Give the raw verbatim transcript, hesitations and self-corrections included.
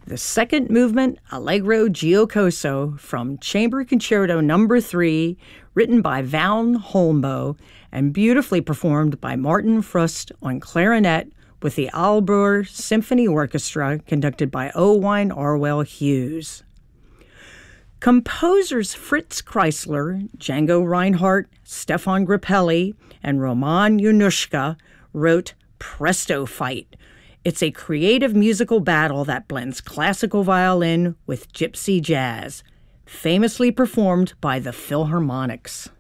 The second movement, Allegro Giocoso, from Chamber Concerto Number three, written by Vaughn Holmboe and beautifully performed by Martin Frust on clarinet with the Aalborg Symphony Orchestra, conducted by Owain Orwell Hughes. Composers Fritz Kreisler, Django Reinhardt, Stefan Grappelli, and Roman Yonushka wrote Presto Fight. It's a creative musical battle that blends classical violin with gypsy jazz, famously performed by the Philharmonics.